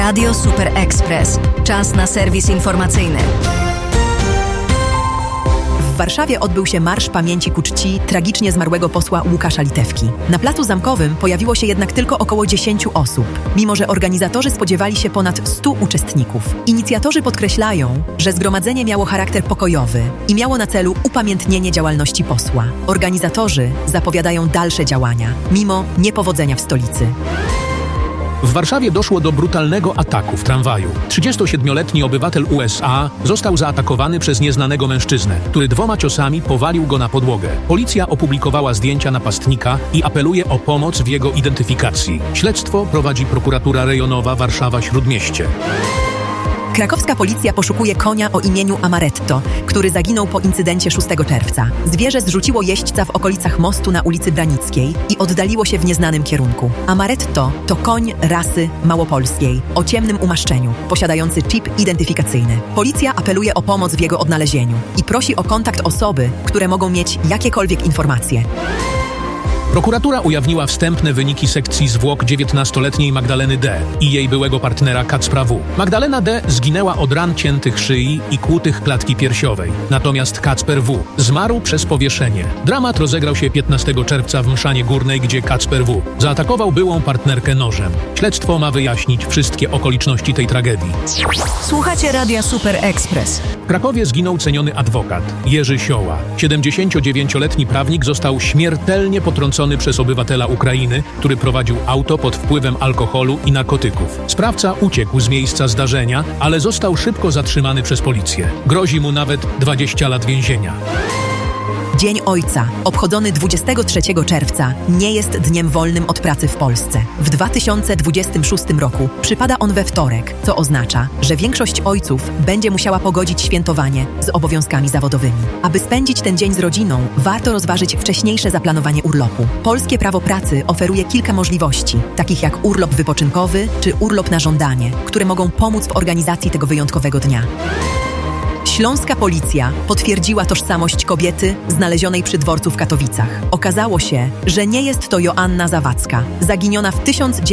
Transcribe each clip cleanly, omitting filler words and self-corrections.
Radio Super Express. Czas na serwis informacyjny. W Warszawie odbył się Marsz Pamięci ku czci tragicznie zmarłego posła Łukasza Litewki. Na Placu Zamkowym pojawiło się jednak tylko około 10 osób, mimo że organizatorzy spodziewali się ponad 100 uczestników. Inicjatorzy podkreślają, że zgromadzenie miało charakter pokojowy i miało na celu upamiętnienie działalności posła. Organizatorzy zapowiadają dalsze działania, mimo niepowodzenia w stolicy. W Warszawie doszło do brutalnego ataku w tramwaju. 37-letni obywatel USA został zaatakowany przez nieznanego mężczyznę, który 2 ciosami powalił go na podłogę. Policja opublikowała zdjęcia napastnika i apeluje o pomoc w jego identyfikacji. Śledztwo prowadzi prokuratura rejonowa Warszawa-Śródmieście. Krakowska policja poszukuje konia o imieniu Amaretto, który zaginął po incydencie 6 czerwca. Zwierzę zrzuciło jeźdźca w okolicach mostu na ulicy Branickiej i oddaliło się w nieznanym kierunku. Amaretto to koń rasy małopolskiej o ciemnym umaszczeniu, posiadający chip identyfikacyjny. Policja apeluje o pomoc w jego odnalezieniu i prosi o kontakt osoby, które mogą mieć jakiekolwiek informacje. Prokuratura ujawniła wstępne wyniki sekcji zwłok 19-letniej Magdaleny D. i jej byłego partnera Kacpra W. Magdalena D. zginęła od ran ciętych szyi i kłutych klatki piersiowej. Natomiast Kacper W. zmarł przez powieszenie. Dramat rozegrał się 15 czerwca w Mszanie Górnej, gdzie Kacper W. zaatakował byłą partnerkę nożem. Śledztwo ma wyjaśnić wszystkie okoliczności tej tragedii. Słuchacie Radia Super Express. W Krakowie zginął ceniony adwokat Jerzy Sioła. 79-letni prawnik został śmiertelnie potrącony przez obywatela Ukrainy, który prowadził auto pod wpływem alkoholu i narkotyków. Sprawca uciekł z miejsca zdarzenia, ale został szybko zatrzymany przez policję. Grozi mu nawet 20 lat więzienia. Dzień Ojca, obchodzony 23 czerwca, nie jest dniem wolnym od pracy w Polsce. W 2026 roku przypada on we wtorek, co oznacza, że większość ojców będzie musiała pogodzić świętowanie z obowiązkami zawodowymi. Aby spędzić ten dzień z rodziną, warto rozważyć wcześniejsze zaplanowanie urlopu. Polskie prawo pracy oferuje kilka możliwości, takich jak urlop wypoczynkowy czy urlop na żądanie, które mogą pomóc w organizacji tego wyjątkowego dnia. Śląska policja potwierdziła tożsamość kobiety znalezionej przy dworcu w Katowicach. Okazało się, że nie jest to Joanna Zawadzka, zaginiona w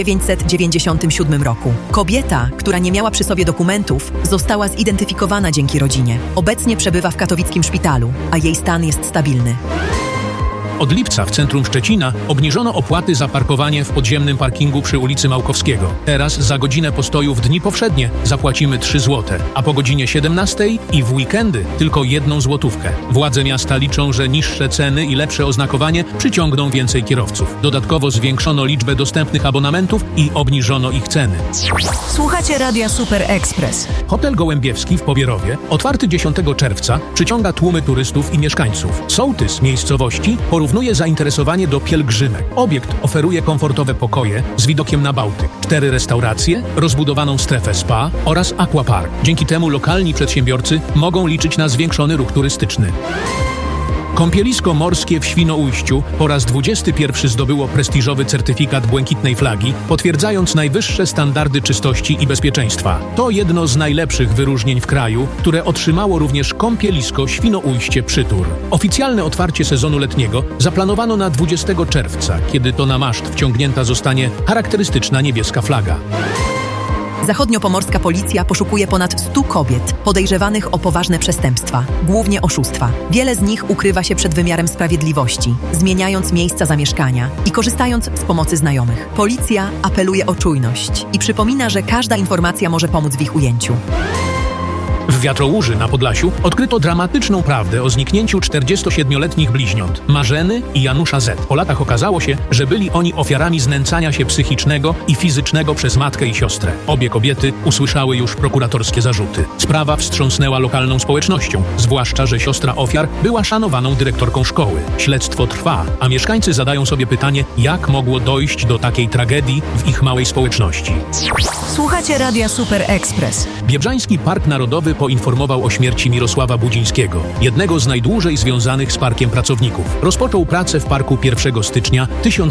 1997 roku. Kobieta, która nie miała przy sobie dokumentów, została zidentyfikowana dzięki rodzinie. Obecnie przebywa w katowickim szpitalu, a jej stan jest stabilny. Od lipca w centrum Szczecina obniżono opłaty za parkowanie w podziemnym parkingu przy ulicy Małkowskiego. Teraz za godzinę postoju w dni powszednie zapłacimy 3 zł, a po godzinie 17 i w weekendy tylko 1 złotówkę. Władze miasta liczą, że niższe ceny i lepsze oznakowanie przyciągną więcej kierowców. Dodatkowo zwiększono liczbę dostępnych abonamentów i obniżono ich ceny. Słuchacie Radia Super Express. Hotel Gołębiewski w Pobierowie, otwarty 10 czerwca, przyciąga tłumy turystów i mieszkańców. Sołtys miejscowości porównuje zainteresowanie do pielgrzymek. Obiekt oferuje komfortowe pokoje z widokiem na Bałtyk, 4 restauracje, rozbudowaną strefę spa oraz aquapark. Dzięki temu lokalni przedsiębiorcy mogą liczyć na zwiększony ruch turystyczny. Kąpielisko morskie w Świnoujściu po raz 21 zdobyło prestiżowy certyfikat Błękitnej Flagi, potwierdzając najwyższe standardy czystości i bezpieczeństwa. To jedno z najlepszych wyróżnień w kraju, które otrzymało również kąpielisko Świnoujście-Przytur. Oficjalne otwarcie sezonu letniego zaplanowano na 20 czerwca, kiedy to na maszt wciągnięta zostanie charakterystyczna niebieska flaga. Zachodniopomorska policja poszukuje ponad 100 kobiet podejrzewanych o poważne przestępstwa, głównie oszustwa. Wiele z nich ukrywa się przed wymiarem sprawiedliwości, zmieniając miejsca zamieszkania i korzystając z pomocy znajomych. Policja apeluje o czujność i przypomina, że każda informacja może pomóc w ich ujęciu. W Wiatrołuży na Podlasiu odkryto dramatyczną prawdę o zniknięciu 47-letnich bliźniąt Marzeny i Janusza Z. Po latach okazało się, że byli oni ofiarami znęcania się psychicznego i fizycznego przez matkę i siostrę. Obie kobiety usłyszały już prokuratorskie zarzuty. Sprawa wstrząsnęła lokalną społecznością, zwłaszcza że siostra ofiar była szanowaną dyrektorką szkoły. Śledztwo trwa, a mieszkańcy zadają sobie pytanie, jak mogło dojść do takiej tragedii w ich małej społeczności. Słuchacie Radia Super Express. Biebrzański Park Narodowy poinformował o śmierci Mirosława Budzińskiego, jednego z najdłużej związanych z parkiem pracowników. Rozpoczął pracę w parku 1 stycznia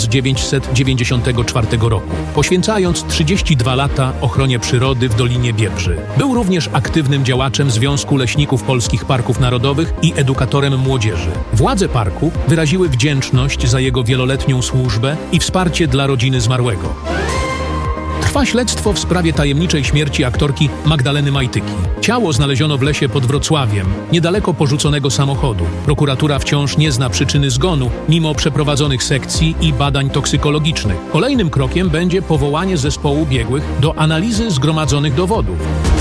1994 roku, poświęcając 32 lata ochronie przyrody w Dolinie Biebrzy. Był również aktywnym działaczem Związku Leśników Polskich Parków Narodowych i edukatorem młodzieży. Władze parku wyraziły wdzięczność za jego wieloletnią służbę i wsparcie dla rodziny zmarłego. Trwa śledztwo w sprawie tajemniczej śmierci aktorki Magdaleny Majtyki. Ciało znaleziono w lesie pod Wrocławiem, niedaleko porzuconego samochodu. Prokuratura wciąż nie zna przyczyny zgonu, mimo przeprowadzonych sekcji i badań toksykologicznych. Kolejnym krokiem będzie powołanie zespołu biegłych do analizy zgromadzonych dowodów.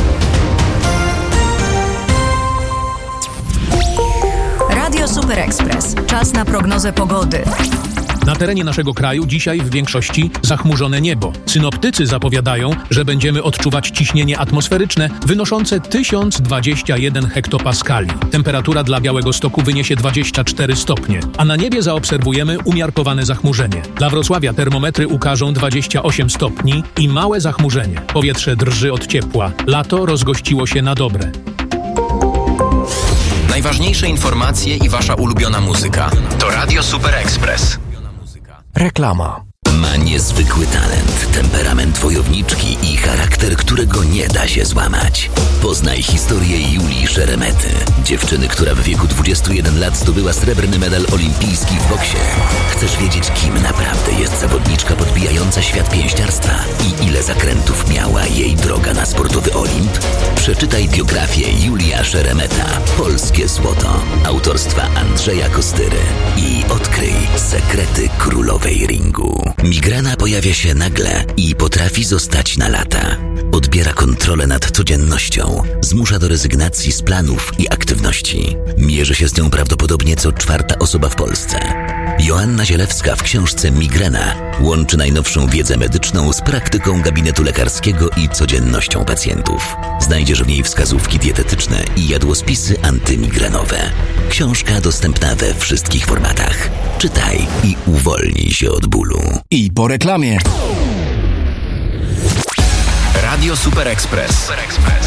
Radio Super Express. Czas na prognozę pogody. Na terenie naszego kraju dzisiaj w większości zachmurzone niebo. Synoptycy zapowiadają, że będziemy odczuwać ciśnienie atmosferyczne wynoszące 1021 hektopaskali. Temperatura dla Białegostoku wyniesie 24 stopnie, a na niebie zaobserwujemy umiarkowane zachmurzenie. Dla Wrocławia termometry ukażą 28 stopni i małe zachmurzenie. Powietrze drży od ciepła. Lato rozgościło się na dobre. Najważniejsze informacje i wasza ulubiona muzyka. To Radio Super Express. Reklama. Ma niezwykły talent, temperament wojowniczki i charakter, którego nie da się złamać. Poznaj historię Julii Szeremety, dziewczyny, która w wieku 21 lat zdobyła srebrny medal olimpijski w boksie. Chcesz wiedzieć, kim naprawdę jest zawodniczka podbijająca świat pięściarstwa i ile zakrętów miała jej droga na sportowy Olimp? Przeczytaj biografię Julia Szeremeta, Polskie Złoto, autorstwa Andrzeja Kostyry i odkryj sekrety królowej ringu. Migrena pojawia się nagle i potrafi zostać na lata. Odbiera kontrolę nad codziennością, zmusza do rezygnacji z planów i aktywności. Mierzy się z nią prawdopodobnie co czwarta osoba w Polsce. Joanna Zielewska w książce Migrena łączy najnowszą wiedzę medyczną z praktyką gabinetu lekarskiego i codziennością pacjentów. Znajdziesz w niej wskazówki dietetyczne i jadłospisy antymigrenowe. Książka dostępna we wszystkich formatach. Czytaj i uwolnij się od bólu. I po reklamie. Radio Super Express.